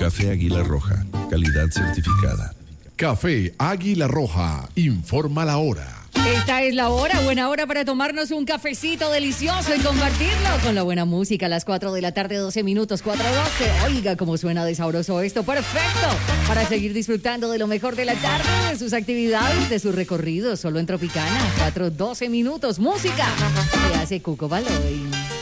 Café Águila Roja, calidad certificada. Café Águila Roja, informa la hora. Esta es la hora, buena hora para tomarnos un cafecito delicioso y compartirlo con la buena música a las 4 de la tarde, 12 minutos, 4:12. Oiga cómo suena de sabroso esto, perfecto para seguir disfrutando de lo mejor de la tarde, de sus actividades, de sus recorridos, solo en Tropicana, 4:12 minutos, música que hace Cuco Baloy.